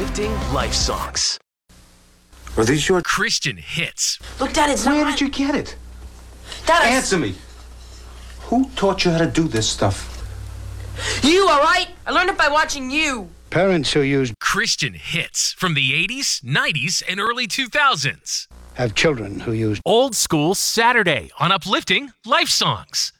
Uplifting life songs. Are these your Christian hits. Look, Dad, it's not Where right. did you get it? Dad, Answer me. Who taught you how to do this stuff? You, all right? I learned it by watching you. Parents who use Christian hits from the 80s, 90s, and early 2000s. have children who use Old School Saturday on Uplifting Life Songs.